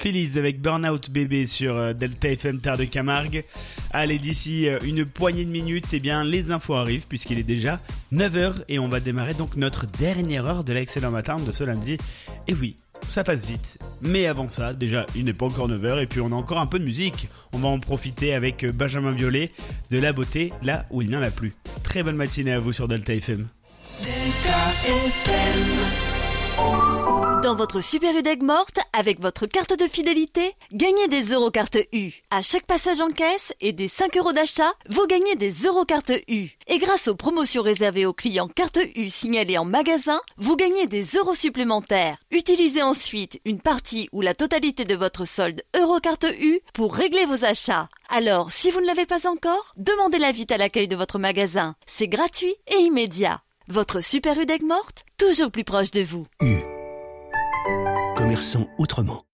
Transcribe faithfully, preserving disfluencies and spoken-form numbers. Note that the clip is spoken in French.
Phillies avec Burnout Bébé sur euh, Delta F M Terre de Camargue. Allez, d'ici euh, une poignée de minutes, eh bien, les infos arrivent puisqu'il est déjà neuf heures et on va démarrer donc notre dernière heure de l'excellent matin de ce lundi. Et oui, ça passe vite. Mais avant ça, déjà, il n'est pas encore neuf heures et puis on a encore un peu de musique. On va en profiter avec euh, Benjamin Biolay, de la beauté là où il n'y en a plus. Très bonne matinée à vous sur Delta F M. Delta F M. Dans votre Super U d'Aigues Mortes, avec votre carte de fidélité, gagnez des Eurocarte U. À chaque passage en caisse et des cinq euros d'achat, vous gagnez des Eurocarte U. Et grâce aux promotions réservées aux clients carte U signalés en magasin, vous gagnez des euros supplémentaires. Utilisez ensuite une partie ou la totalité de votre solde Eurocarte U pour régler vos achats. Alors, si vous ne l'avez pas encore, demandez l'invite à l'accueil de votre magasin. C'est gratuit et immédiat. Votre Super U d'Aigues Mortes, toujours plus proche de vous. U. Commerçant autrement.